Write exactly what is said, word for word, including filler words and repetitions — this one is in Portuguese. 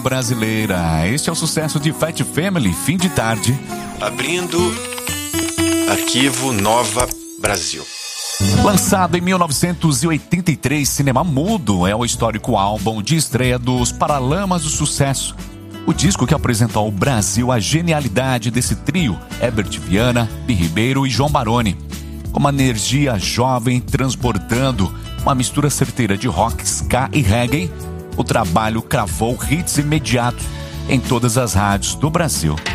Brasileira. Este é o sucesso de Fat Family, Fim de Tarde. Abrindo Arquivo Nova Brasil. Lançado em mil novecentos e oitenta e três, Cinema Mudo é o histórico álbum de estreia dos Paralamas do Sucesso. O disco que apresentou ao Brasil a genialidade desse trio, Herbert Viana, Bi Ribeiro e João Baroni. Com uma energia jovem transbordando, uma mistura certeira de rock, ska e reggae, o trabalho cravou hits imediatos em todas as rádios do Brasil.